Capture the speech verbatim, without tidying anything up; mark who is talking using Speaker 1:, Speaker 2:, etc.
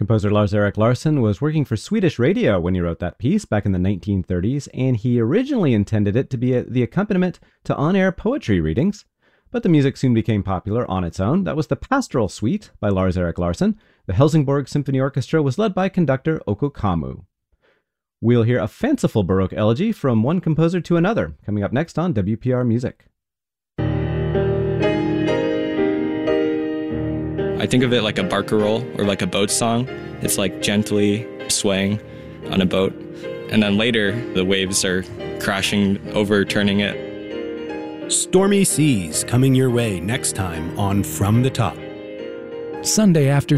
Speaker 1: Composer Lars-Erik Larsson was working for Swedish radio when he wrote that piece back in the nineteen thirties, and he originally intended it to be a, the accompaniment to on-air poetry readings. But the music soon became popular on its own. That was the Pastoral Suite by Lars-Erik Larsson. The Helsingborg Symphony Orchestra was led by conductor Okko Kammu. We'll hear a fanciful Baroque elegy from one composer to another, coming up next on W P R Music.
Speaker 2: I think of it like a barcarolle or like a boat song. It's like gently swaying on a boat. And then later, the waves are crashing, overturning it.
Speaker 3: Stormy Seas coming your way next time on From the Top.
Speaker 4: Sunday after